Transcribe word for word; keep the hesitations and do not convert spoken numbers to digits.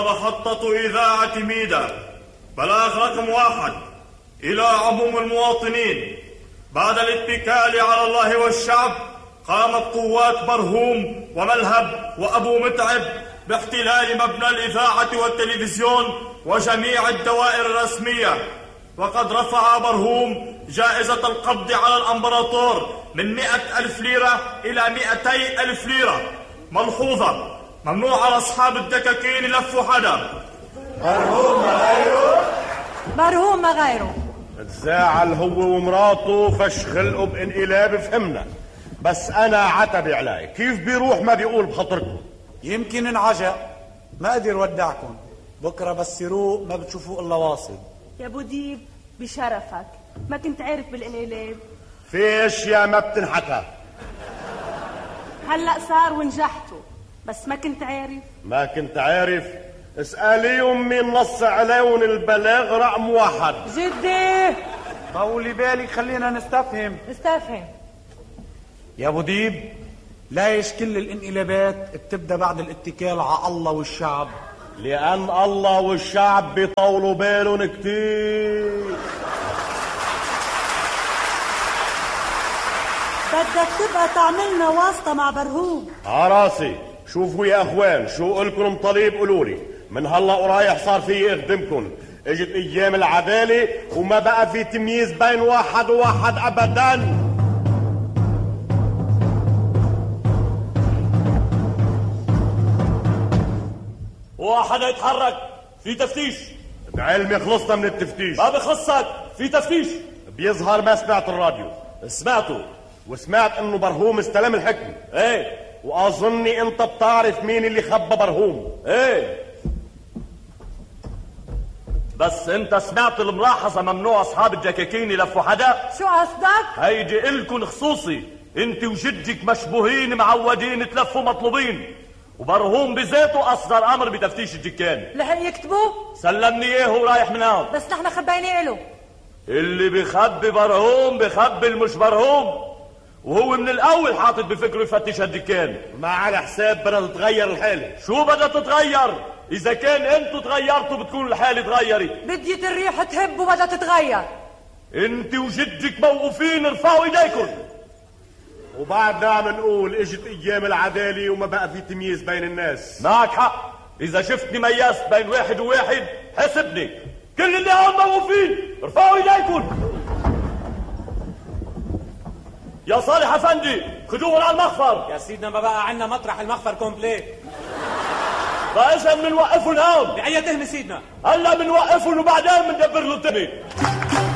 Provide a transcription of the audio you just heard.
محطة إذاعة ميدا بلاغ رقم واحد إلى عموم المواطنين. بعد الاتكال على الله والشعب قامت قوات برهوم وملهب وأبو متعب باحتلال مبنى الإذاعة والتلفزيون وجميع الدوائر الرسمية، وقد رفع برهوم جائزة القبض على الأمبراطور من مئة ألف ليرة إلى مئتي ألف ليرة. ملحوظة: ممنوع على أصحاب الدكاكين لفوا حدا. برهوم ما غيره، برهوم ما غيره. تزاعل هو ومراته فش خلقه بانقلاب، فهمنا، بس أنا عتبي علي كيف بيروح ما بيقول بخطركم. يمكن انعجق ما قدر ودعكم، بكره بس يروق ما بتشوفوه الا واصل. يا ابو ديب بشرفك ما كنت عارف بالانقلاب؟ في اشياء ما بتنحكى. هلأ صار ونجحتوا، بس ما كنت عارف. ما كنت عارف؟ اسأليهم مين نص عليهم البلاغ رقم واحد. جدي طولي بالك خلينا نستفهم. استفهم يا ابو ديب، ليش كل الانقلابات بتبدا بعد الاتكال على الله والشعب؟ لأن الله والشعب بيطولوا بالهم كتير. بدك تبقى تعملنا واسطة مع برهوم. عراسي، شوفوا يا اخوان، شو قلكم طليب قولولي، من هلا ورايح صار في اخدمكم. اجت ايام العدالة وما بقى في تمييز بين واحد وواحد ابدا. واحد يتحرك، في تفتيش. بعلمي خلصنا من التفتيش. ما بخصك، في تفتيش. بيظهر ما سمعت الراديو. سمعته، وسمعت انه برهوم استلم الحكم. ايه، واظني انت بتعرف مين اللي خبى برهوم. ايه، بس انت سمعت الملاحظة ممنوع اصحاب الجكاكين يلفوا حدا؟ شو قصدك؟ هيجي الكن خصوصي، انت وجدك مشبوهين معودين تلفوا مطلوبين، وبرهوم بذاته اصدر امر بتفتيش الجكان. لحق يكتبوه؟ سلمني اياه ورايح من هون. بس نحن خبيناه له. اللي بيخبي برهوم بيخبي المش برهوم، وهو من الاول حاطط بفكره يفتش هالدكان. ما على حساب بدها تتغير الحالة. شو بدها تتغير؟ اذا كان انتوا تغيرتوا بتكون الحالة تغيرت. بديت الريح تهب وبدها تتغير. انت وجدك موقوفين، ارفعوا ايديكم. وبعدنا عم نقول اجت ايام العدالة وما بقى في تمييز بين الناس. معك حق، اذا شفتني ميزت بين واحد وواحد حسبني. كل اللي هون موقوفين، ارفعوا ايديكم. يا صالح افندي، خدوهم على المخفر. يا سيدنا ما بقى عنا مطرح المخفر كومبليت. فاذا بنوقفهم هون. بأي تهمة سيدنا؟ هلا بنوقفهم وبعدين بندبر له التهمة.